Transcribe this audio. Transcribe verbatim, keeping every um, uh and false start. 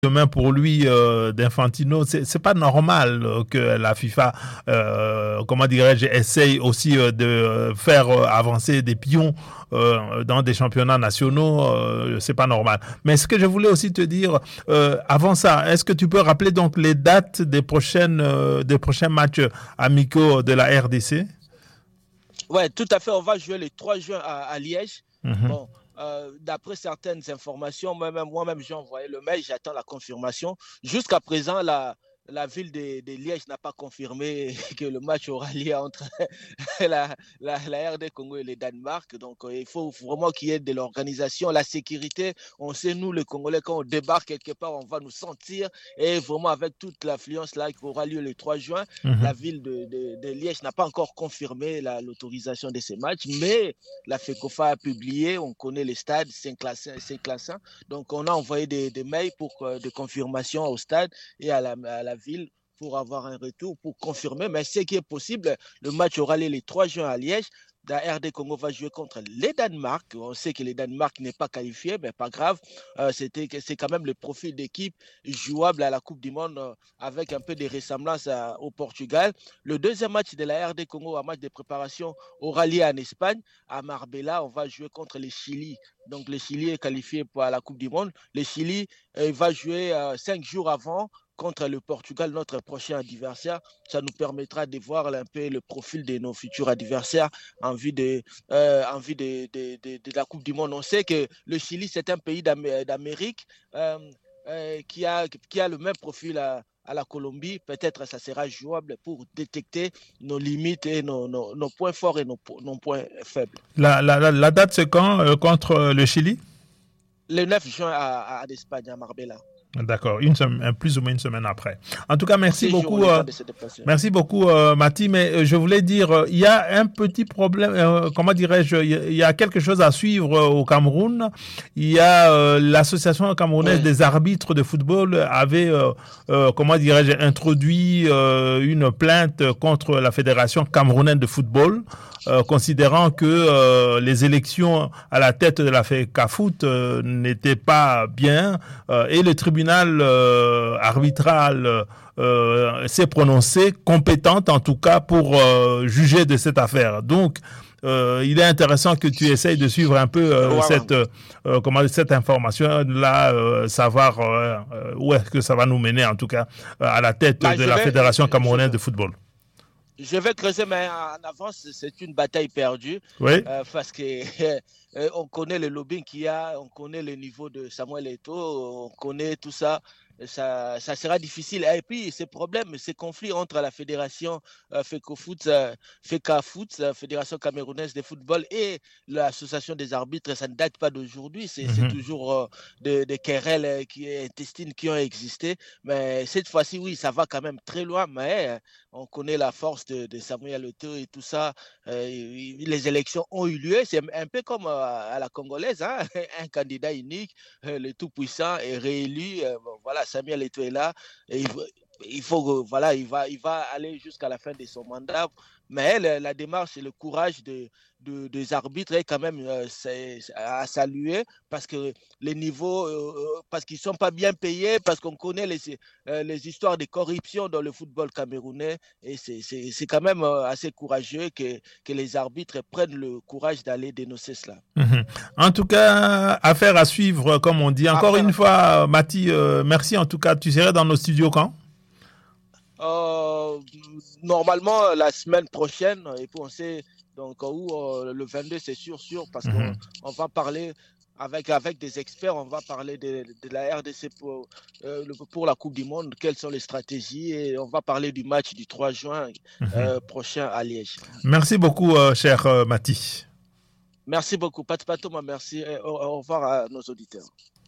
demain pour lui euh, d'Infantino, c'est c'est pas normal euh, que la FIFA, euh, comment dirais-je, essaye aussi euh, de faire euh, avancer des pions euh, dans des championnats nationaux. Euh, c'est pas normal. Mais ce que je voulais aussi te dire, euh, avant ça, est-ce que tu peux rappeler donc les dates des prochaines euh, des prochains matchs amicaux de la R D C? Ouais, tout à fait. On va jouer le trois juin à, à Liège. Mhm. Bon, euh, d'après certaines informations, moi-même, moi-même j'ai envoyé le mail, j'attends la confirmation. Jusqu'à présent, la, la ville de, de Liège n'a pas confirmé que le match aura lieu entre la, la, la R D Congo et le Danemark. Donc, euh, il faut vraiment qu'il y ait de l'organisation, la sécurité. On sait, nous, les Congolais, quand on débarque quelque part, on va nous sentir. Et vraiment, avec toute l'affluence là qui aura lieu le trois juin, Mhm. la ville de, de, de Liège n'a pas encore confirmé la, l'autorisation de ces matchs, mais la FECOFA a publié, on connaît les stades, c'est classant. Donc, on a envoyé des, des mails pour euh, de confirmation au stade et à la, à la ville pour avoir un retour, pour confirmer. Mais ce qui est possible, le match aura lieu le trois juin à Liège. La R D Congo va jouer contre les Danemark. On sait que le Danemark n'est pas qualifié, mais pas grave. Euh, c'était, c'est quand même le profil d'équipe jouable à la Coupe du Monde euh, avec un peu de ressemblance à, au Portugal. Le deuxième match de la R D Congo, un match de préparation, aura lieu en Espagne. À Marbella, on va jouer contre le Chili. Donc le Chili est qualifié pour la Coupe du Monde. Le Chili euh, va jouer euh, cinq jours avant contre le Portugal, notre prochain adversaire. Ça nous permettra de voir un peu le profil de nos futurs adversaires en vue de, euh, en vue de, de, de, de la Coupe du Monde. On sait que le Chili, c'est un pays d'Amérique euh, euh, qui, a, qui a le même profil à, à la Colombie. Peut-être ça sera jouable pour détecter nos limites et nos, nos, nos points forts et nos, nos points faibles. La, la, la, la date, c'est quand euh, contre le Chili? Le neuf juin à, à, à Espagne, à Marbella. D'accord, une semaine, plus ou moins une semaine après. En tout cas, merci Six jours, beaucoup, le euh, temps de se déplacer. merci beaucoup, euh, Mati. Mais euh, je voulais dire, euh, il y a un petit problème. Euh, comment dirais-je Il y a quelque chose à suivre euh, au Cameroun. Il y a euh, l'association camerounaise Ouais. des arbitres de football avait, euh, euh, comment dirais-je, introduit euh, une plainte contre la fédération camerounaise de football. Euh, considérant que euh, les élections à la tête de la FECAFOOT euh, n'étaient pas bien euh, et le tribunal euh, arbitral euh, s'est prononcé compétente en tout cas pour euh, juger de cette affaire. Donc euh, il est intéressant que tu essayes de suivre un peu euh, Ouais, cette ouais. euh, comment cette information là, euh, savoir euh, où est-ce que ça va nous mener en tout cas euh, à la tête Bah, de je la vais, fédération je, camerounaise de football. je vais creuser, mais en avance, c'est une bataille perdue Oui. euh, parce que euh, on connaît le lobbying qu'il y a, on connaît le niveau de Samuel Eto'o, on connaît tout ça. Ça, ça sera difficile. Et puis, ces problèmes, ces conflits entre la fédération euh, FECOFOOT, euh, FECAFOOT, la Fédération camerounaise de football, et l'association des arbitres, ça ne date pas d'aujourd'hui. C'est, c'est Mm-hmm. toujours euh, des de querelles euh, qui, intestines qui ont existé. Mais cette fois-ci, oui, ça va quand même très loin. Mais euh, on connaît la force de, de Samuel Eto'o et tout ça. Euh, les élections ont eu lieu. C'est un peu comme euh, à la congolaise, hein? Un candidat unique, euh, le tout-puissant est réélu. Euh, bon, voilà, Samuel Eto'o est là. Et il, il faut, voilà, il va, il va aller jusqu'à la fin de son mandat. Mais la, la démarche et le courage de, de, des arbitres est quand même euh, c'est, c'est à saluer parce que les niveaux, euh, parce qu'ils ne sont pas bien payés, parce qu'on connaît les, euh, les histoires de corruption dans le football camerounais. Et c'est, c'est, c'est quand même euh, assez courageux que, que les arbitres prennent le courage d'aller dénoncer cela. Mhm. En tout cas, affaire à suivre, comme on dit. Encore Affaire une à suivre. fois, Mati, euh, merci en tout cas. Tu serais dans nos studios quand? Euh, Normalement, la semaine prochaine, et puis on sait, donc, où euh, le vingt-deux, c'est sûr, sûr, parce qu'on Mhm. on va parler avec, avec des experts, on va parler de, de la R D C pour, euh, pour la Coupe du Monde, quelles sont les stratégies, et on va parler du match du trois juin Mhm. euh, prochain à Liège. Merci beaucoup, euh, cher euh, Mati. Merci beaucoup, Pat Patoma, merci, et au, au revoir à nos auditeurs.